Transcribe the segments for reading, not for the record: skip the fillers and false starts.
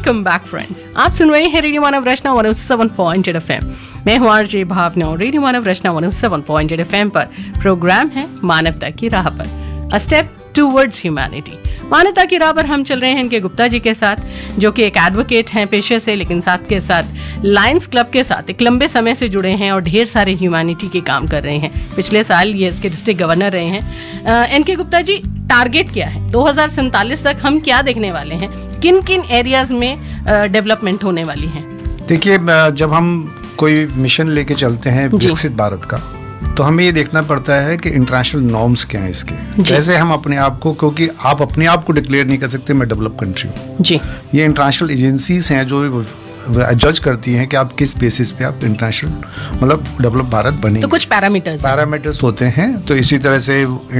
Welcome back friends. आप सुन रहे हैं रेडियो मानव रचना 107.8 FM। मैं हूं आरजे भावना और रेडियो मानव रचना 107.8 FM पर प्रोग्राम है मानवता की राह पर, अ स्टेप टूवर्ड्स ह्यूमैनिटी। मानवता की राह पर हम चल रहे हैं इनके गुप्ता जी के साथ, जो कि एक एडवोकेट हैं पेशे से, लेकिन साथ के साथ लायंस क्लब के साथ एक लंबे समय से जुड़े हैं और ढेर सारे ह्यूमैनिटी के काम कर रहे हैं। पिछले साल ये इसके डिस्ट्रिक्ट गवर्नर रहे हैं। इनके गुप्ता जी, टारगेट क्या है 2047 तक? हम क्या देखने वाले हैं? किन किन एरियाज में डेवलपमेंट होने वाली है? देखिए, जब हम कोई मिशन लेके चलते हैं विकसित भारत का, तो हमें ये देखना पड़ता है कि इंटरनेशनल नॉर्म्स क्या हैं इसके। जैसे हम अपने आप को, क्योंकि आप अपने आप को डिक्लेयर नहीं कर सकते मैं डेवलप कंट्री हूँ जी, ये इंटरनेशनल एजेंसीज हैं जो जज करती हैं कि आप किस बेसिस पे आप इंटरनेशनल मतलब डेवलप भारत बने। तो कुछ पैरामीटर्स होते हैं। तो इसी तरह से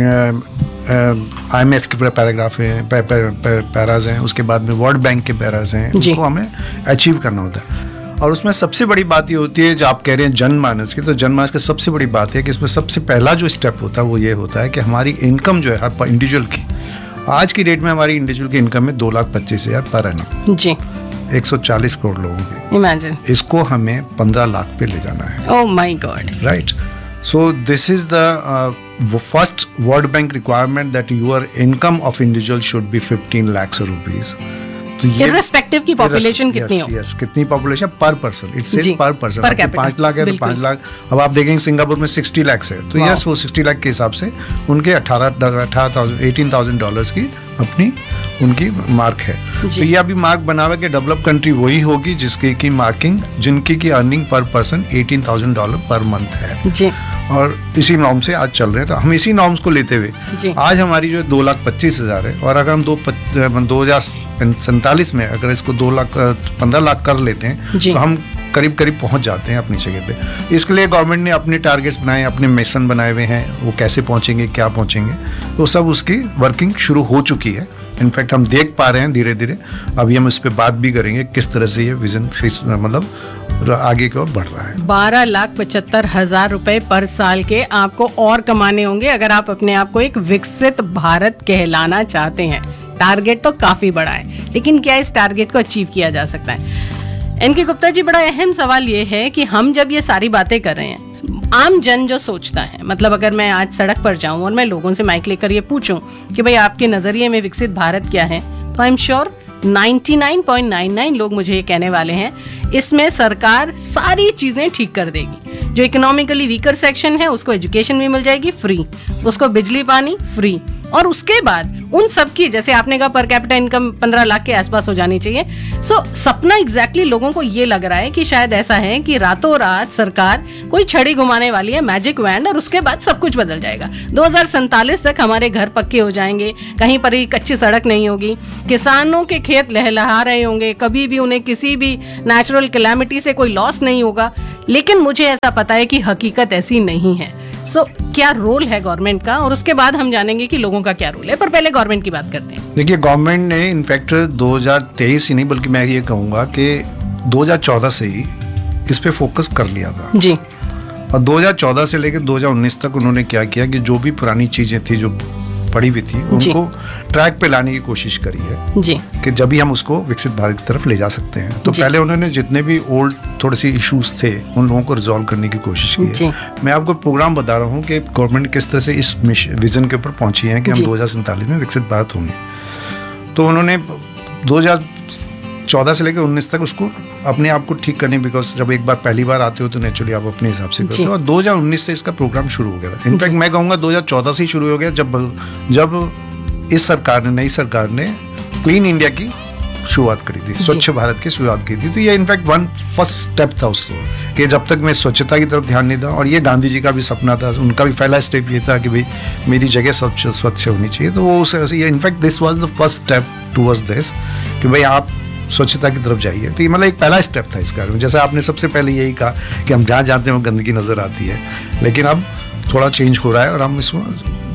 IMF के पैराग्राफ हैं, पैराज हैं, उसके बाद में वर्ल्ड बैंक के पैराज हैं, उसको हमें अचीव करना होता है। और उसमें सबसे बड़ी बात ये होती है, जो आप कह रहे हैं जनमानस की, तो जनमानस की सबसे बड़ी बात है कि इसमें सबसे पहला जो स्टेप होता है वो ये होता है कि हमारी इनकम जो है हर इंडिविजुअल की, आज की डेट में हमारी इंडिविजुअल की इनकम है 2,25,000 पर एनम जी, 140 करोड़ लोगों की। इमेजिन, इसको हमें 15 लाख पे ले जाना है। Oh my God, right. So this is the first world bank requirement that your income of individual should be 15 lakh rupees. तो ये इर्रेस्पेक्टिव की पॉपुलेशन कितनी हो, कितनी पॉपुलेशन पर पर्सन, इट्स पर पर्सन। 5 लाख है तो 5 लाख। अब आप देखेंगे सिंगापुर में 60 लाख है, तो यस वो 60 लाख के हिसाब से उनके $18,000 की अपनी उनकी मार्क है। तो ये अभी मार्क बना हुआ कि डेवलप कंट्री वही होगी जिसकी की मार्किंग, जिनकी की earning per person $18,000 per month है जी। और इसी नॉर्म से आज चल रहे हैं। तो हम इसी नॉर्म्स को लेते हुए आज हमारी जो 2,25,000 है, और अगर हम 2047 में अगर इसको 15 लाख कर लेते हैं तो हम करीब करीब पहुंच जाते हैं अपनी जगह पे। इसके लिए गवर्नमेंट ने अपने टारगेट्स बनाए, अपने मिशन बनाए हुए हैं, वो कैसे पहुंचेंगे, क्या पहुंचेंगे, तो सब उसकी वर्किंग शुरू हो चुकी है। इनफैक्ट हम देख पा रहे हैं धीरे धीरे, अभी हम इस पे बात भी करेंगे किस तरह से ये विजन मतलब आगे की ओर बढ़ रहा है। 12,75,000 रुपए पर साल के आपको और कमाने होंगे अगर आप अपने आप को एक विकसित भारत कहलाना चाहते हैं। टारगेट तो काफी बड़ा है, लेकिन क्या इस टारगेट को अचीव किया जा सकता है? इनके गुप्ता जी, बड़ा अहम सवाल ये है कि हम जब ये सारी बातें कर रहे हैं, आम जन जो सोचता है, मतलब अगर मैं आज सड़क पर जाऊं और मैं लोगों से माइक लेकर ये पूछूं कि भाई आपके नजरिए में विकसित भारत क्या है, तो आई एम श्योर 99.99 लोग मुझे ये कहने वाले हैं इसमें सरकार सारी चीजें ठीक कर देगी। जो इकोनॉमिकली वीकर सेक्शन है उसको एजुकेशन भी मिल जाएगी फ्री, उसको बिजली पानी फ्री, और उसके बाद उन सब की, जैसे आपने कहा, पर कैपिटा इनकम 15 लाख के आसपास हो जानी चाहिए। सपना एग्जैक्टली लोगों को ये लग रहा है कि शायद ऐसा है कि रातों रात सरकार कोई छड़ी घुमाने वाली है, मैजिक वैंड, और उसके बाद सब कुछ बदल जाएगा। 2047 तक हमारे घर पक्के हो जाएंगे, कहीं पर ही कच्ची सड़क नहीं होगी, किसानों के खेत लहलहा रहे होंगे, कभी भी उन्हें किसी भी नेचुरल कैलामिटी से कोई लॉस नहीं होगा। लेकिन मुझे ऐसा पता है कि हकीकत ऐसी नहीं है। क्या रोल है गवर्नमेंट का, और उसके बाद हम जानेंगे कि लोगों का क्या रोल है। पर पहले गवर्नमेंट की बात करते हैं। देखिए, गवर्नमेंट ने इनफैक्ट 2023 ही नहीं, बल्कि मैं ये कहूँगा कि 2014 से ही इस पे फोकस कर लिया था जी। और 2014 से लेकर 2019 तक उन्होंने क्या किया कि जो भी पुरानी चीजें थी जो पड़ी हुई थी उनको ट्रैक पे लाने की कोशिश करी है जी, कि जब भी हम उसको विकसित भारत की तरफ ले जा सकते हैं। तो पहले उन्होंने जितने भी ओल्ड थोड़े से इश्यूज थे उन लोगों को रिजॉल्व करने की कोशिश की है। मैं आपको प्रोग्राम बता रहा हूँ कि गवर्नमेंट किस तरह से इस विजन के ऊपर पहुंची है कि हम 2047 में विकसित भारत होंगे। तो उन्होंने 2014 से लेकर 19 तक उसको अपने आप को ठीक करने, बिकॉज जब एक बार पहली बार आते हो तो नेचुरली आप अपने हिसाब से करते हो। और 2019 से इसका प्रोग्राम शुरू हो गया था। इनफैक्ट मैं कहूँगा 2014 से ही शुरू हो गया, जब इस सरकार ने, नई सरकार ने क्लीन इंडिया की शुरुआत करी थी, स्वच्छ भारत की शुरुआत की थी। तो ये इनफैक्ट फर्स्ट स्टेप था उसको, कि जब तक मैं स्वच्छता की तरफ ध्यान नहीं था, और ये गांधी जी का भी सपना था, उनका भी पहला स्टेप ये था कि भाई मेरी जगह स्वच्छ होनी चाहिए। तो वो in fact this was the first step towards this, कि भाई आप स्वच्छता की तरफ जाइए। तो ये मतलब एक पहला स्टेप था इसका। जैसे आपने सबसे पहले यही कहा कि हम जहाँ जाते हैं वो गंदगी नजर आती है, लेकिन अब थोड़ा चेंज हो रहा है और हम इसको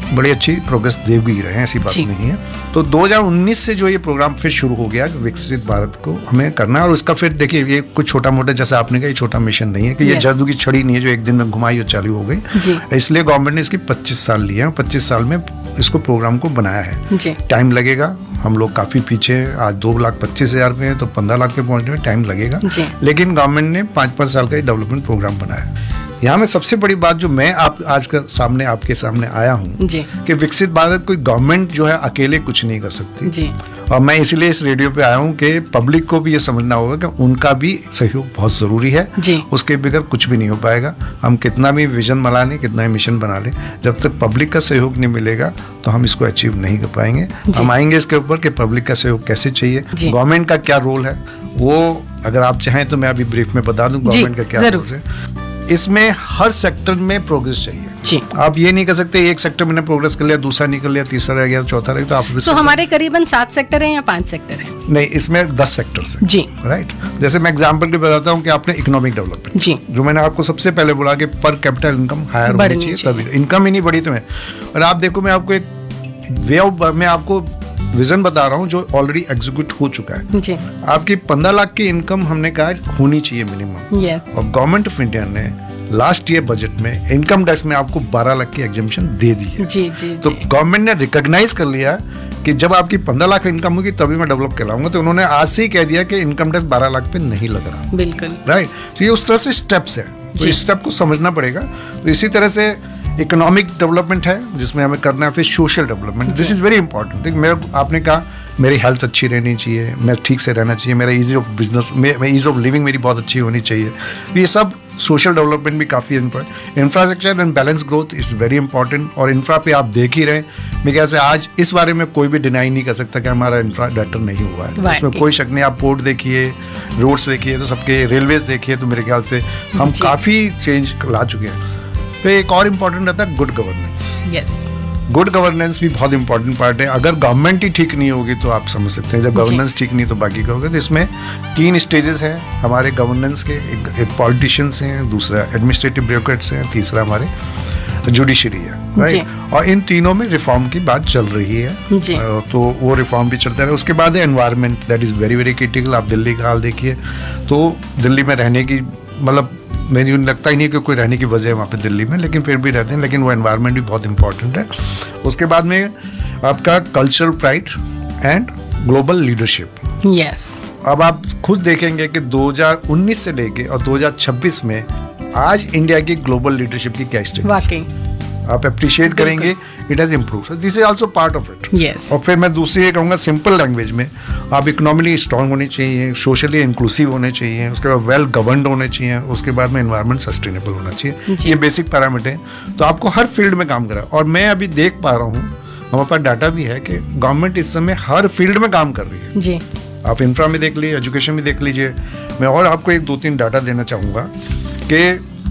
बड़ी अच्छी प्रोग्रेस दे भी रहे हैं, ऐसी बात जी। नहीं है। तो 2019 से जो ये प्रोग्राम फिर शुरू हो गया विकसित भारत को हमें करना है, और उसका फिर देखिए ये कुछ छोटा मोटा, जैसे आपने कहा, ये छोटा मिशन नहीं है कि ये Yes. जादू की छड़ी नहीं है जो एक दिन में घुमाई और चालू हो गई। जी। इसलिए गवर्नमेंट ने इसकी 25 साल लिए हैं, 25 साल में इसको प्रोग्राम को बनाया है। जी। टाइम लगेगा, हम लोग काफ़ी पीछे हैं, आज 2,25,000 पे हैं तो 15 लाख पे पहुंचने में टाइम लगेगा, जी। लेकिन गवर्नमेंट ने 5-5 साल का ये डेवलपमेंट प्रोग्राम बनाया है। यहाँ में सबसे बड़ी बात जो मैं आज का सामने आपके सामने आया हूँ जी। कि विकसित भारत कोई गवर्नमेंट जो है अकेले कुछ नहीं कर सकती, जी। और मैं इसीलिए इस रेडियो पे आया हूँ कि पब्लिक को भी ये समझना होगा कि उनका भी सहयोग बहुत ज़रूरी है। जी। उसके बगैर कुछ भी नहीं हो पाएगा। हम कितना भी विजन बना लें, कितना भी मिशन बना लें, जब तक पब्लिक का सहयोग नहीं मिलेगा तो हम इसको अचीव नहीं कर पाएंगे। हम आएंगे इसके ऊपर कि पब्लिक का सहयोग कैसे चाहिए, जी। गवर्नमेंट का क्या रोल है, वो अगर आप चाहें तो मैं अभी ब्रीफ में बता दूं गवर्नमेंट का क्या रोल है। इसमें हर सेक्टर में प्रोग्रेस चाहिए। जी। आप ये नहीं कर सकते एक सेक्टर में प्रोग्रेस कर लिया, दूसरा नहीं कर लिया, तीसरा रह गया, चौथा रह गया, तो आप तो हमारे करीबन 7 सेक्टर हैं या 5 सेक्टर हैं? नहीं, इसमें 10 सेक्टर्स हैं। जी। राइट। जैसे मैं एग्जांपल के बताता हूँ कि आपने इकोनॉमिक डेवलपमेंट, जी। जो मैंने आपको सबसे पहले बोला कि पर कैपिटल इनकम हायर होनी चाहिए, तभी इनकम ही नहीं बढ़ी तो मैं, और आप देखो मैं आपको एक वे ऑफ, मैं आपको विजन बता रहा हूँ जो ऑलरेडी एग्जीक्यूट हो चुका है। जी। आपकी 15 लाख की इनकम हमने कहा होनी चाहिए मिनिमम, यस। और गवर्नमेंट ऑफ इंडिया ने लास्ट ईयर बजट में इनकम टैक्स में आपको 12 लाख की एग्जम्पशन दे दी है। जी। जी। तो गवर्नमेंट ने रिकॉग्नाइज कर लिया कि जब आपकी 15 लाख इनकम होगी तभी मैं डेवलप कहलाऊंगा, तो उन्होंने आज से ही कह दिया कि इनकम टैक्स 12 लाख पे नहीं लग रहा। बिल्कुल। राइट। तो ये उस तरह से स्टेप्स है, तो इस स्टेप को समझना पड़ेगा। तो इसी तरह से इकोनॉमिक डेवलपमेंट है जिसमें हमें करना है, फिर social development, this is very important. देखिए मेरे, आपने कहा मेरी हेल्थ अच्छी रहनी चाहिए, मैं ठीक से रहना चाहिए, मेरा easy of business, ease of living मेरी बहुत अच्छी होनी चाहिए। ये सब सोशल डेवलपमेंट भी काफ़ी important. Infrastructure and balance growth is very important, और इंफ्रा पे आप देख ही रहे, मेरे ख्याल से आज इस बारे में कोई भी डिनाई नहीं कर सकता कि हमारा इंफ्रा बेटर नहीं हुआ है, इसमें कोई शक नहीं। आप पोर्ट देखिए, रोड्स देखिए, तो सबके रेलवेज देखिए, तो मेरे ख्याल से हम काफ़ी चेंज ला चुके हैं। तो एक और इम्पॉर्टेंट रहता है good governance. Yes. Good governance भी बहुत इंपॉर्टेंट पार्ट है। अगर गवर्नमेंट ही ठीक नहीं होगी तो आप समझ सकते हैं, जब गवर्नेंस ठीक नहीं तो बाकी का होगा। तो इसमें 3 स्टेजेस हैं हमारे गवर्नेंस के, एक पॉलिटिशियंस हैं, दूसरा एडमिनिस्ट्रेटिव ब्यूरोक्रेट्स हैं, तीसरा हमारे जुडिशरी है, राइट। और इन तीनों में रिफॉर्म की बात चल रही है, तो वो रिफॉर्म भी चलता है। उसके बाद है environment, that is very very critical. आप दिल्ली का हाल देखिए, तो दिल्ली में रहने की, मतलब मुझे लगता ही नहीं कि कोई रहने की वजह है वहाँ पे दिल्ली में, लेकिन फिर भी रहते हैं, लेकिन वो एनवायरनमेंट भी बहुत इंपॉर्टेंट है। उसके बाद में आपका cultural pride and global leadership. Yes. अब आप खुद देखेंगे कि 2019 से लेके और 2026 में आज इंडिया की ग्लोबल लीडरशिप की क्या स्टेटस है, वाकई आप अप्रिशिएट करेंगे, it has improved, this is also part of it. Yes. और फिर मैं दूसरी ये कहूँगा सिंपल लैंग्वेज में, आप इकोनॉमिकली स्ट्रांग होने चाहिए, सोशली इंक्लूसिव होने चाहिए, उसके बाद वेल गवर्नड होने चाहिए, उसके बाद में एनवायरनमेंट सस्टेनेबल होना चाहिए। ये बेसिक पैरामीटर हैं, तो आपको हर फील्ड में काम करा। और मैं अभी देख पा रहा हूँ, हमारे पास डाटा भी है कि गवर्नमेंट इस समय हर फील्ड में काम कर रही है। जी। आप इंफ्रा में देख लीजिए, एजुकेशन में देख लीजिए। मैं और आपको 1-2-3 डाटा देना चाहूँगा कि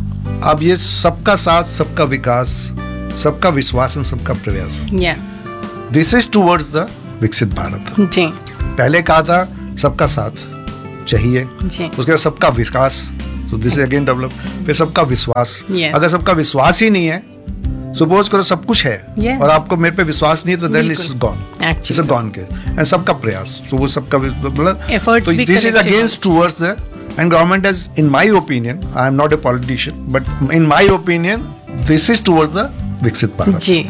अब ये सबका साथ, सबका विकास, सबका विश्वास और सबका प्रयास, दिस इज टूवर्ड्स द विकसित भारत। जी। पहले कहा था सबका साथ चाहिए, उसके बाद सबका विकास, तो दिस इज अगेन डेवलप, फिर सबका विश्वास। अगर सबका विश्वास ही नहीं है, सपोज करो सब कुछ है और आपको मेरे पे विश्वास नहीं है, तो then it's gone, it's a gone case. And सबका प्रयास, तो वो सबका मतलब, तो this is against towards the, and government has, in my opinion, I am not a politician, but in my opinion, this is towards the विकसित भारत। जी।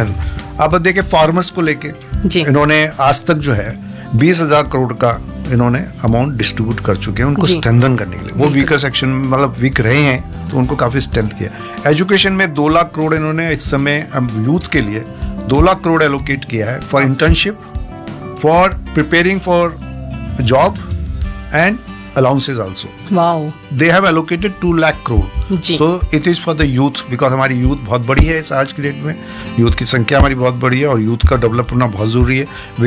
अब देखिए फार्मर्स को लेके इन्होंने आज तक जो है 20,000 करोड़ का इन्होंने अमाउंट डिस्ट्रीब्यूट कर चुके हैं उनको स्ट्रेंथन करने के लिए। वो वीकर सेक्शन मतलब वीक रहे हैं, तो उनको काफी स्ट्रेंथ किया। एजुकेशन में 2 लाख करोड़ इन्होंने इस समय यूथ के लिए 2 लाख करोड़ एलोकेट किया है for internship, for preparing for job and allowances also. Wow. They have allocated 2 lakh crore. So it is for the youth, because हमारी यूथ बहुत बड़ी है इस आज की डेट में, यूथ की संख्या हमारी बहुत बड़ी है और यूथ का डेवलप होना बहुत जरूरी है।